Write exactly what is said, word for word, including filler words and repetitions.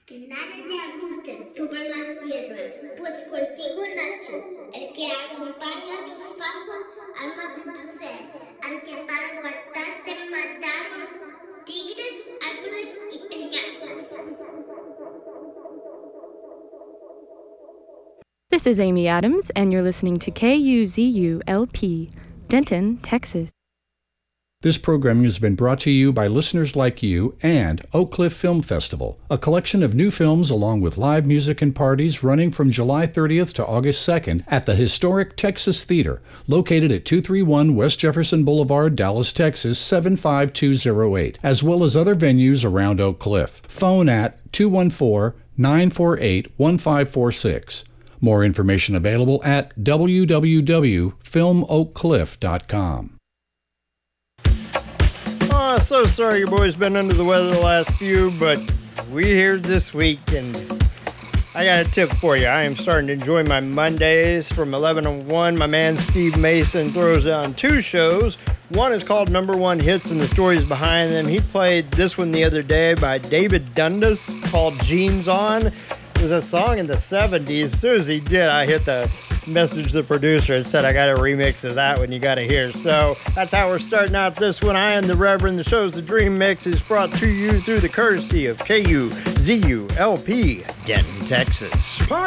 Que nada te asuste sobre la tierra, pues contigo nació el que acompaña tus pasos, alma de tu ser, al que para guardarte mataron tigres, árboles y peñascos. This is Amy Adams, and you're listening to K U Z U L P, Denton, Texas. This programming has been brought to you by listeners like you and Oak Cliff Film Festival, a collection of new films along with live music and parties running from July thirtieth to August second at the historic Texas Theater, located at two thirty-one West Jefferson Boulevard, Dallas, Texas seven five two zero eight, as well as other venues around Oak Cliff. Phone at two one four, nine four eight, one five four six. More information available at w w w dot film oak cliff dot com. Oh, so sorry your boy's been under the weather the last few, but we here this week, and I got a tip for you. I am starting to enjoy my Mondays from eleven to one. My man Steve Mason throws on two shows. One is called Number One Hits and the stories behind them. He played this one the other day by David Dundas called Jeans On. It was a song in the seventies. As soon as he did, I hit the message the producer and said, I got a remix of that one you got to hear. So that's how we're starting out this one. I am the Reverend. The show's The Dream Mix is brought to you through the courtesy of K U Z U L P, Denton, Texas. Party